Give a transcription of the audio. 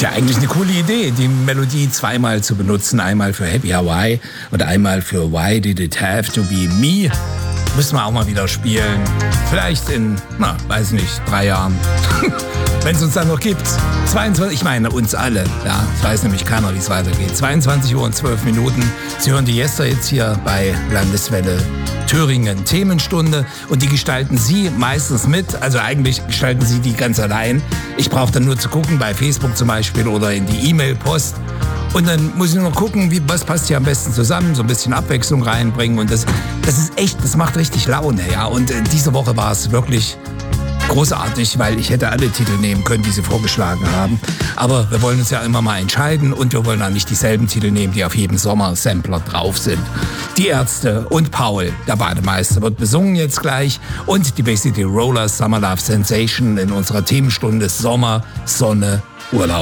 Ja, eigentlich eine coole Idee, die Melodie zweimal zu benutzen. Einmal für Happy Hawaii und einmal für Why Did It Have to Be Me. Müssen wir auch mal wieder spielen. Vielleicht in, weiß nicht, 3 Jahren. Wenn es uns dann noch gibt. 22, ich meine uns alle. Ja, es weiß nämlich keiner, wie es weitergeht. 22 Uhr und 12 Minuten. Sie hören die Jester jetzt hier bei Landeswelle Thüringen Themenstunde. Und die gestalten Sie meistens mit. Also eigentlich gestalten Sie die ganz allein. Ich brauche dann nur zu gucken, bei Facebook zum Beispiel oder in die E-Mail-Post. Und dann muss ich nur noch gucken, was passt hier am besten zusammen, so ein bisschen Abwechslung reinbringen. Und das ist echt, das macht richtig Laune. Ja. Und diese Woche war es wirklich großartig, weil ich hätte alle Titel nehmen können, die Sie vorgeschlagen haben. Aber wir wollen uns ja immer mal entscheiden und wir wollen auch nicht dieselben Titel nehmen, die auf jedem Sommersampler drauf sind. Die Ärzte und Paul, der Bademeister, wird besungen jetzt gleich. Und die Bay City Rollers, Summer Love Sensation in unserer Themenstunde Sommer, Sonne, Urlaub.